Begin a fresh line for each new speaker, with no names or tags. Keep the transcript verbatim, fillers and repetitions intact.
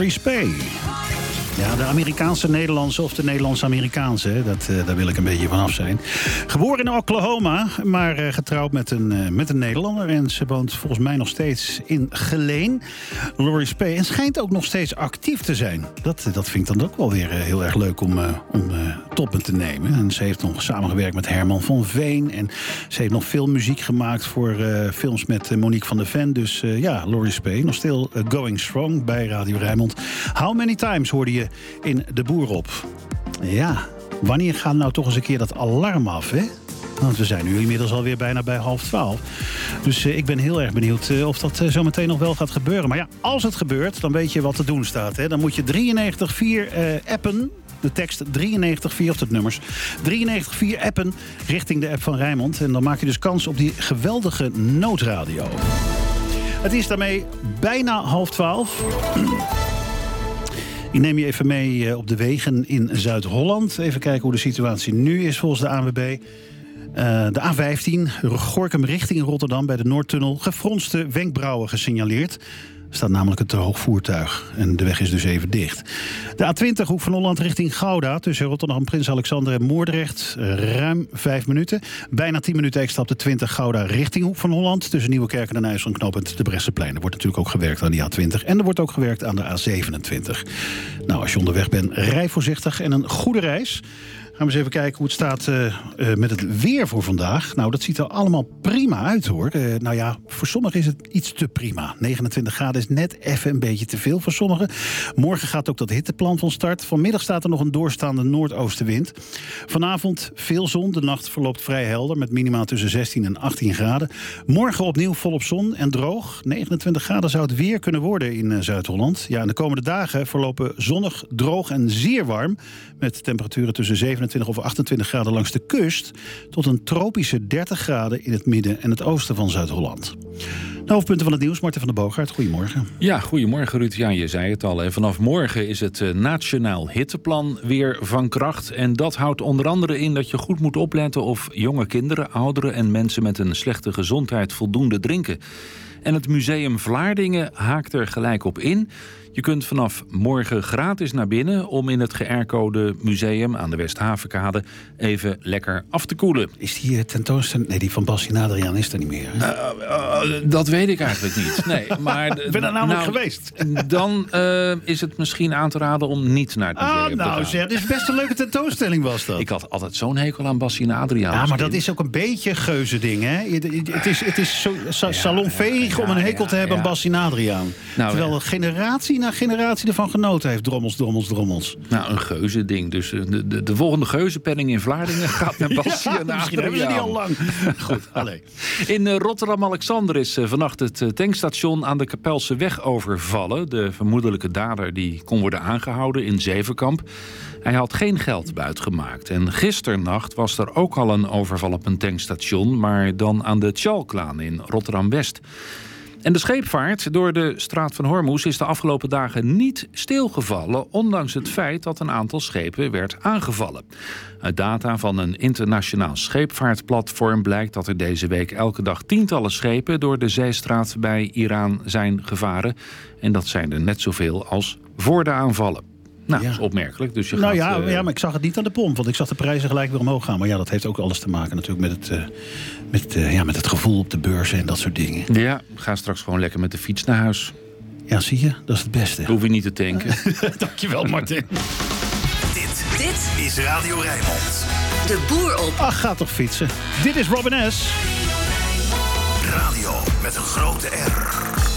Lori Spee. Ja, de Amerikaanse Nederlandse of de Nederlandse-Amerikaanse, dat, uh, daar wil ik een beetje vanaf zijn. Geboren in Oklahoma, maar uh, getrouwd met een, uh, met een Nederlander. En ze woont volgens mij nog steeds in Geleen. Lori Spee. En schijnt ook nog steeds actief te zijn. Dat, dat vind ik dan ook wel weer uh, heel erg leuk om, uh, om uh, toppen te nemen. En ze heeft nog samengewerkt met Herman van Veen. En ze heeft nog veel muziek gemaakt voor uh, films met uh, Monique van der Ven. Dus uh, ja, Lori Spee. Nog stil uh, going strong bij Radio Rijnmond. How many times hoorde je in De Boer op? Ja, wanneer gaat nou toch eens een keer dat alarm af, hè? Want we zijn nu inmiddels alweer bijna bij half twaalf. Dus uh, ik ben heel erg benieuwd uh, of dat uh, zo meteen nog wel gaat gebeuren. Maar ja, als het gebeurt, dan weet je wat te doen staat, hè? Dan moet je drieënnegentig vier uh, appen. De tekst drieënnegentig vier, of de nummers. drieënnegentig vier appen richting de app van Rijnmond. En dan maak je dus kans op die geweldige noodradio. Het is daarmee bijna half twaalf. Ik neem je even mee op de wegen in Zuid-Holland. Even kijken hoe de situatie nu is volgens de A N W B. Uh, de A vijftien, Gorinchem richting Rotterdam bij de Noordtunnel. Gefronste wenkbrauwen gesignaleerd. Er staat namelijk een te hoog voertuig en de weg is dus even dicht. De A twintig, Hoek van Holland richting Gouda. Tussen Rotterdam, Prins Alexander en Moordrecht. Ruim vijf minuten. Bijna tien minuten extra op de twintig Gouda richting Hoek van Holland. Tussen Nieuwekerk en IJssel en knooppunt de Bresseplein. Er wordt natuurlijk ook gewerkt aan die A twintig. En er wordt ook gewerkt aan de A zevenentwintig. Nou, als je onderweg bent, rij voorzichtig en een goede reis. Gaan we eens even kijken hoe het staat uh, uh, met het weer voor vandaag. Nou, dat ziet er allemaal prima uit, hoor. Uh, nou ja, voor sommigen is het iets te prima. negenentwintig graden is net even een beetje te veel voor sommigen. Morgen gaat ook dat hitteplan van start. Vanmiddag staat er nog een doorstaande noordoostenwind. Vanavond veel zon. De nacht verloopt vrij helder met minima tussen zestien en achttien graden. Morgen opnieuw volop zon en droog. negenentwintig graden zou het weer kunnen worden in uh, Zuid-Holland. Ja, en de komende dagen verlopen zonnig, droog en zeer warm. Met temperaturen tussen zevenentwintig of achtentwintig graden langs de kust, tot een tropische dertig graden in het midden en het oosten van Zuid-Holland. De hoofdpunten van het nieuws, Marten van der Boogaard, goedemorgen.
Ja, goedemorgen Ruud. Ja, je zei het al. Hè. Vanaf morgen is het uh, Nationaal Hitteplan weer van kracht. En dat houdt onder andere in dat je goed moet opletten of jonge kinderen, ouderen en mensen met een slechte gezondheid voldoende drinken. En het Museum Vlaardingen haakt er gelijk op in. Je kunt vanaf morgen gratis naar binnen om in het geaircode museum aan de Westhavenkade even lekker af te koelen.
Is die uh, tentoonstelling? Nee, die van Bassie en Adriaan is er niet meer.
Uh, uh, dat weet ik eigenlijk niet. Nee, maar
ik ben er namelijk
nou,
geweest.
Dan uh, is het misschien aan te raden om niet naar het museum
ah,
te
nou,
gaan.
Nou zeg, het is best een leuke tentoonstelling was dat.
Ik had altijd zo'n hekel aan Bassie en Adriaan.
Ja, maar dat is ook een beetje geuzending, hè? Het is, het is zo, sa, salonveeg ja, ja, om een hekel ja, te hebben ja. aan Bassie en Adriaan. Nou, Terwijl ja. generatie na generatie ervan genoten heeft. Drommels, drommels, drommels.
Nou, een geuze ding. Dus de, de, de volgende geuzenpenning in Vlaardingen gaat naar Bassie
ja,
en Adriaan.
Misschien hebben ze die al lang. Goed, allee.
In uh, Rotterdam-Alexander is uh, vannacht het uh, tankstation aan de Kapelse weg overvallen. De vermoedelijke dader die kon worden aangehouden in Zevenkamp. Hij had geen geld buitgemaakt. En gisternacht was er ook al een overval op een tankstation, maar dan aan de Tjalklaan in Rotterdam-West. En de scheepvaart door de straat van Hormuz is de afgelopen dagen niet stilgevallen, ondanks het feit dat een aantal schepen werd aangevallen. Uit data van een internationaal scheepvaartplatform blijkt dat er deze week elke dag tientallen schepen door de zeestraat bij Iran zijn gevaren. En dat zijn er net zoveel als voor de aanvallen. Nou, ja. Dat is opmerkelijk. Dus je
nou
gaat,
ja,
uh...
ja, maar ik zag het niet aan de pomp. Want ik zag de prijzen gelijk weer omhoog gaan. Maar ja, dat heeft ook alles te maken natuurlijk met het, uh, met, uh, ja, met het gevoel op de beurzen en dat soort dingen.
Ja, ga straks gewoon lekker met de fiets naar huis.
Ja, zie je? Dat is het beste.
Dat hoef je niet te tanken.
Dankjewel, Martin.
Dit, dit is Radio Rijnmond.
De Boer op.
Ach, ga toch fietsen. Dit is Robin S.
Radio met een grote R.